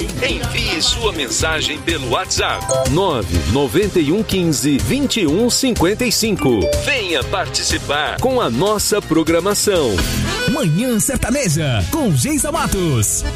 Envie sua mensagem pelo WhatsApp 99115-2155. Venha participar com a nossa programação. Manhã Sertaneja, com Geisa Matos.